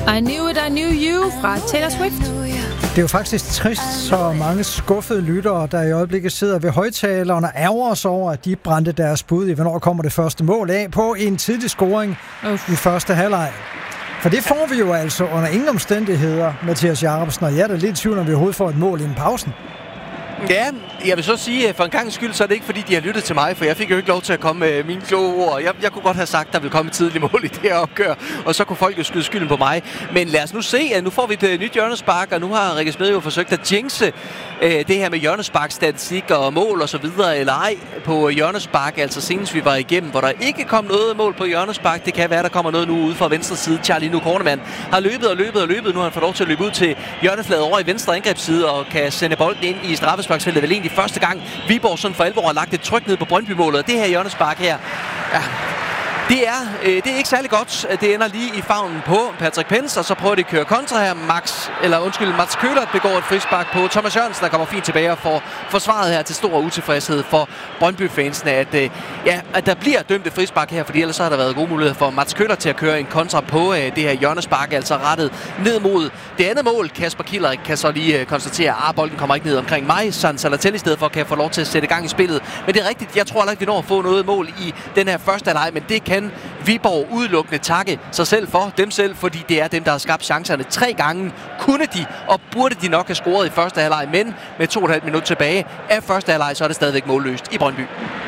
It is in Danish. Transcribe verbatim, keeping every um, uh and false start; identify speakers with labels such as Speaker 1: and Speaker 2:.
Speaker 1: I Knew It, I Knew You fra Taylor Swift.
Speaker 2: Det er jo faktisk trist, så mange skuffede lyttere, der i øjeblikket sidder ved højtalerne og ærger sig over, at de brændte deres bud i, hvornår kommer det første mål af på en tidlig scoring uh. i første halvleg. For det får vi jo altså under ingen omstændigheder, Mathias Jacobsen, og jeg er da lidt i tvivl, når vi overhovedet får et mål inden pausen.
Speaker 3: Ja, jeg vil så sige, at for en gang skyld, så er det ikke fordi, de har lyttet til mig, for jeg fik jo ikke lov til at komme med mine kloge ord. Jeg, jeg kunne godt have sagt, at der ville komme et tidligt mål i det her opgør, og så kunne folk jo skyde skylden på mig. Men lad os nu se, at nu får vi et nyt hjørnespark, og nu har Rikke Smed jo forsøgt at jinxe øh, det her med hjørnespark-statistik og mål og så videre, eller ej, på hjørnespark, altså senest vi var igennem, hvor der ikke kom noget mål på hjørnespark. Det kan være, der kommer noget nu ude fra venstre side. Charlie nu Kornemann har løbet og løbet og løbet. Nu har han fået lov til at løbe ud til hjørnefladet over i venstre angrebsside og kan sende bolden ind i straffesparksfeltet. Vel egentlig første gang Viborg sådan for alvor har lagt et tryk ned på Brøndby-målet. Og det her hjørnespark her, ja, det er, øh, det er ikke særlig godt. Det ender lige i favnen på Patrick Pence, og så prøver de at køre kontra her. Max, eller undskyld, Mats Køhlert begår et frispark på Thomas Jørgensen, der kommer fint tilbage og får forsvaret her til stor utilfredshed for Brøndby-fansene, at, øh, ja, at der bliver dømt et frispark her, fordi ellers så har der været gode muligheder for Mats Køhlert til at køre en kontra på øh, det her hjørnespark, altså rettet ned mod det andet mål. Kasper Kieler kan så lige øh, konstatere, at ah, bolden kommer ikke ned omkring mig. San Salatelli i stedet for kan få lov til at sætte gang i spillet. Men det er rigtigt, jeg tror heller ikke, vi når at få noget mål i den her første halvleg, men det kan Viborg udelukkende takke sig selv for, dem selv, fordi det er dem, der har skabt chancerne tre gange. Kunne de, og burde de nok have scoret i første halvleg, men med to og et halvt minut tilbage af første halvleg, så er det stadigvæk målløst i Brøndby.